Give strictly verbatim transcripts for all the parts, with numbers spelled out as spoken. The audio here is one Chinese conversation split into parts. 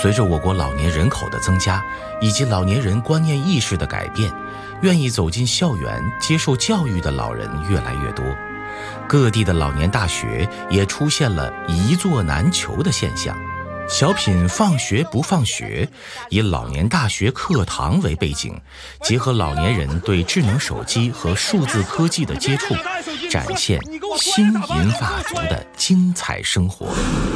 随着我国老年人口的增加，以及老年人观念意识的改变，愿意走进校园接受教育的老人越来越多，各地的老年大学也出现了一座难求的现象。小品《放学不放学》以老年大学课堂为背景，结合老年人对智能手机和数字科技的接触，展现新银发族的精彩生活。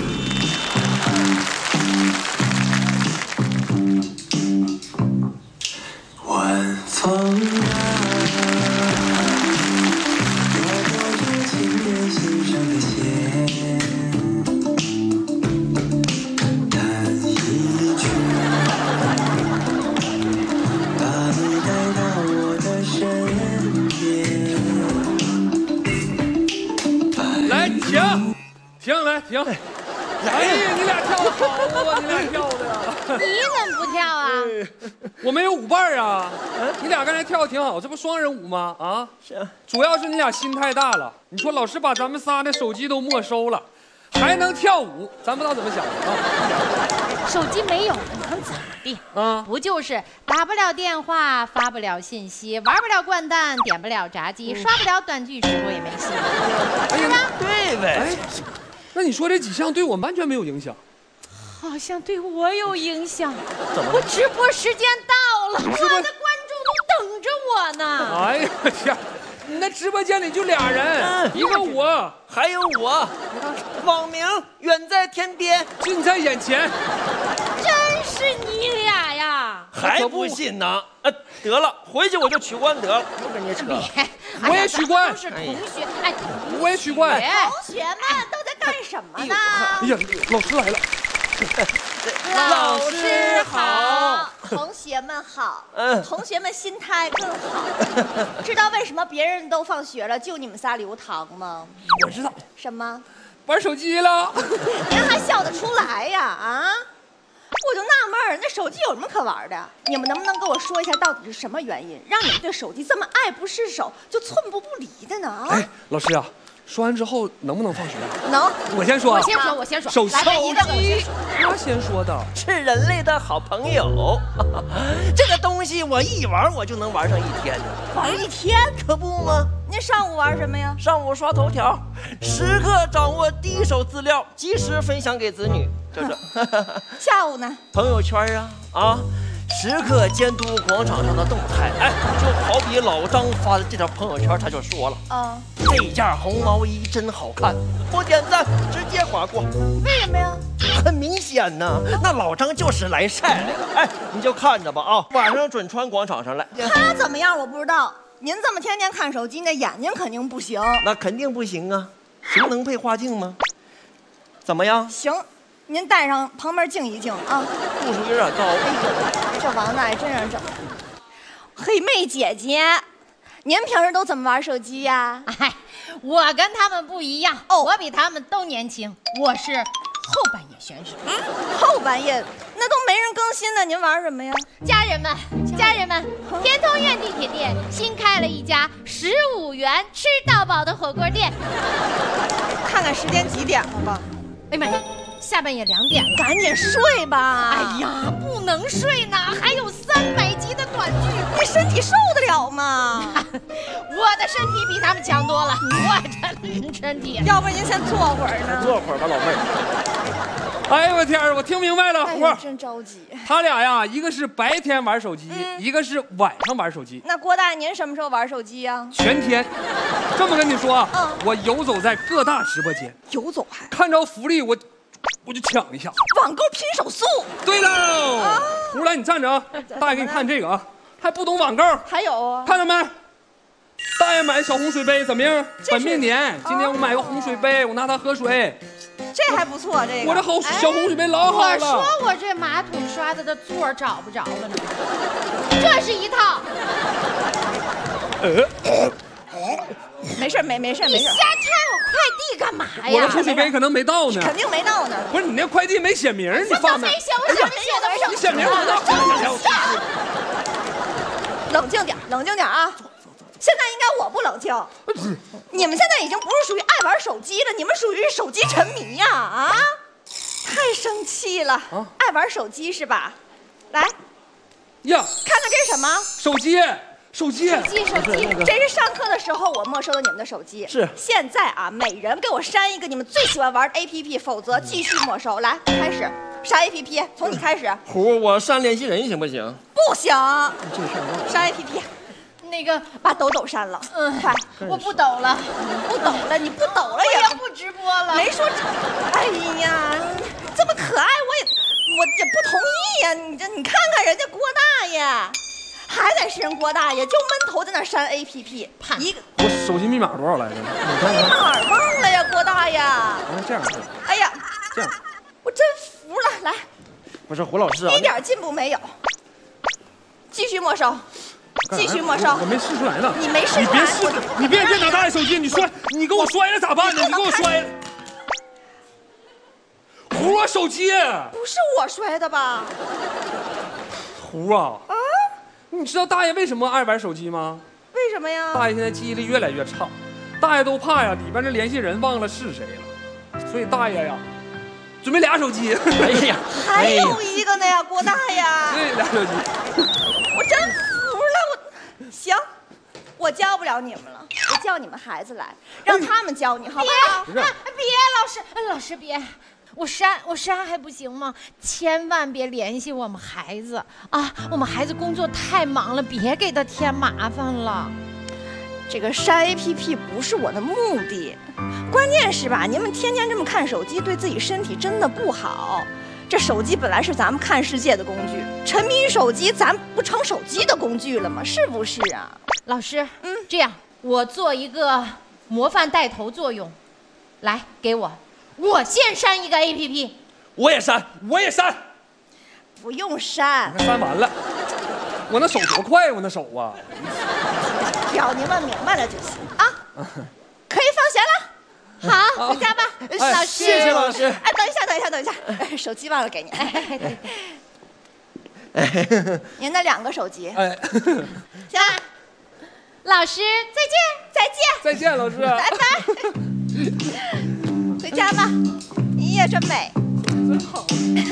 晚风停来停！哎呀，你俩跳的好啊！你俩跳的呀！ 你怎么不跳啊？ 我没有舞伴啊！你俩刚才跳的挺好，这不双人舞吗？啊， 是啊。 主要是你俩心太大了。你说老师把咱们仨的手机都没收了，还能跳舞，咱不知道怎么想的啊。 手机没有能咋地？啊，不就是打不了电话，发不了信息，玩不了掼蛋，点不了炸鸡，刷不了短剧，直播也没戏，是吧？ 对呗。 哎，那你说这几项对我完全没有影响？ 好像对我有影响。怎么？我直播时间到了，我的观众都等着我呢。 哎呀天！你那直播间里就俩人，嗯、一个我， 还有我，网名远在天边， 近在眼前。 真是你俩呀！ 还不信呢？呃，得了，回去我就取关得了，不跟你扯。 我也取关。 都是同学，哎， 我也取关。 同学们都在干什么呢？ 哎呀，老师来了。 老师好， 同学们好，嗯，同学们心态更好。知道为什么别人都放学了，就你们仨留堂吗？ 我知道。 什么？ 玩手机了。 您还笑得出来呀？啊！我就纳闷儿，那手机有什么可玩的？你们能不能跟我说一下，到底是什么原因，让你们对手机这么爱不释手，就寸步不离的呢？ 哎，老师啊。说完之后能不能放学？ 能， 我先说。 我先说，我先说。 手机， 他先说的， 是人类的好朋友。这个东西我一玩我就能玩上一天， 玩一天可不吗？ 您上午玩什么呀？ 上午刷头条，时刻掌握第一手资料，及时分享给子女。就这。 下午呢？ 朋友圈啊啊。时刻监督广场上的动态，哎，就好比老张发的这条朋友圈，他就说了，啊，这件红毛衣真好看，不点赞直接划过。 为什么呀？ 很明显呢，那老张就是来晒来了。哎，你就看着吧啊，晚上准穿广场上来。 他怎么样我不知道，您这么天天看手机，那眼睛肯定不行。 那肯定不行啊，行能配画镜吗？怎么样？ 行。您带上旁边静一静啊， 度数有点高。哎呦，这王大爷真让整。黑妹姐姐，您平时都怎么玩手机呀？ 哎，我跟他们不一样，哦，我比他们都年轻，我是后半夜选手。 嗯，后半夜那都没人更新呢，您玩什么呀？ 家人们，家人们，天通苑地铁店新开了一家十五元吃到饱的火锅店。 看看时间几点了吧？ 哎呀妈呀！下半夜两点了， 赶紧睡吧！ 哎呀，不能睡呢，还有三百集的短剧， 你身体受得了吗？ 我的身体比他们强多了，我这身体。 要不然您先坐会儿呢？ 坐会儿吧，老妹儿。 哎呦我天儿，我听明白了， 我、哎、真着急。 他俩呀，一个是白天玩手机，嗯、一个是晚上玩手机。 那郭大爷，您什么时候玩手机呀？ 全天。这么跟你说啊，嗯、我游走在各大直播间， 游走还看着福利我。我就抢一下， 网购拼手速。 对喽，啊、胡来你站着啊！大爷给你看这个啊，还不懂网购？ 还有啊， 看到没？大爷买小红水杯怎么样？本命年，今天我买个红水杯，我拿它喝水。 这还不错，这个我这好小红水杯老好了。 我说我这马桶刷子的座找不着了呢，这是一套。 呃。 没事，没没事，没事。 你瞎拆我快递干嘛呀？ 我的红水杯可能没到呢。 肯定没到呢。 不是你那快递没写名，你放没写，我写没写的。 你写名我都。冷静点，冷静点啊！现在应该我不冷静。你们现在已经不是属于爱玩手机了，你们属于手机沉迷呀！啊，太生气了，啊、爱玩手机是吧？来， 呀， 看看这是什么？ 手机。手机， 手机，手机，这是上课的时候我没收的你们的手机。 是。 现在啊，每人给我删一个你们最喜欢玩的 A P P， 否则继续没收。来，开始删 A P P， 从你开始。 虎，我删联系人行不行？ 不行。 这事删 A P P。 那个把抖抖删了。 嗯， 快， 我不抖了， 不抖了，你不抖了也也不直播了。 没说。哎呀，这么可爱，我也我也不同意呀。你这你看看人家郭大爷。还得是人郭大爷，就闷头在那删 A P P， 一个我手机密码多少来着？ 密码忘了呀，郭大爷。 啊，这样。 哎呀， 这样， 我真服了。来， 不是胡老师啊， 一点进步没有。继续没收，继续没收。 我没试出来呢。 你没试出来， 你别试，你别别拿大爷手机，你摔，你给我摔了咋办呢？你给我摔了。胡啊，手机！ 不是我摔的吧？ 胡啊！啊！你知道大爷为什么爱玩手机吗？ 为什么呀？ 大爷现在记忆力越来越差，大爷都怕呀里边这联系人忘了是谁了，所以大爷呀准备俩手机。 哎呀， 还有一个呢呀，郭大爷。 对，俩手机。 我真服了，我行，我教不了你们了，我叫你们孩子来，让他们教你，好不好？ 别，别，老师，老师别。我删我删还不行吗？千万别联系我们孩子啊！我们孩子工作太忙了，别给他添麻烦了。 这个删 A P P 不是我的目的，关键是吧，你们天天这么看手机，对自己身体真的不好。这手机本来是咱们看世界的工具，沉迷于手机，咱不成手机的工具了吗？是不是啊？ 老师，嗯，这样我做一个模范带头作用，来给我。我先删一个 A P P， 我也删，我也删， 不用删， 删完了，我那手多快，我那手啊！ 挑你们明白了就行啊，可以放学了，好，回家吧。 老师， 谢谢老师。 哎，等一下，等一下，等一下，手机忘了给你。您的两个手机。 哎， 行， 老师再见， 再见， 再见，老师， 拜拜。回家吧，你也真美， 真好。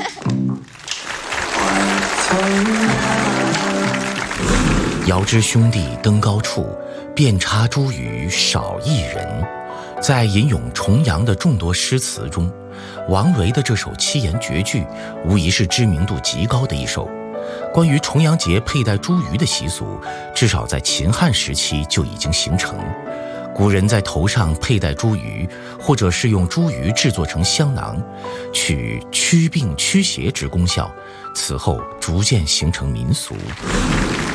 遥知兄弟登高处，遍插茱萸少一人。在吟咏重阳的众多诗词中，王维的这首七言绝句无疑是知名度极高的一首。关于重阳节佩戴茱萸的习俗，至少在秦汉时期就已经形成。古人在头上佩戴茱萸，或者是用茱萸制作成香囊，取驱病驱邪之功效，此后逐渐形成民俗。